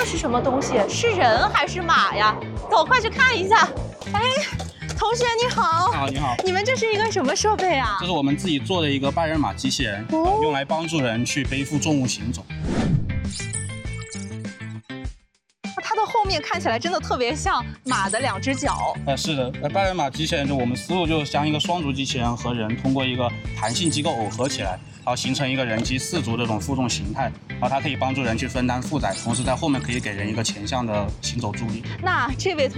是什么东西？是人还是马呀？走，快去看一下。哎，同学你好。 你好，你好。 你们这是一个什么设备啊？ 这是我们自己做的一个8人马机器人，用来帮助人去背负重物行走。 它的后面看起来真的特别像马的2只脚。 是的，8人马机器人就我们思路就是将一个双足机器人和人通过一个弹性机构耦合起来，然后形成一个人机4足的这种负重形态，然后它可以帮助人去分担负载，同时在后面可以给人一个前向的行走助力。 那这位同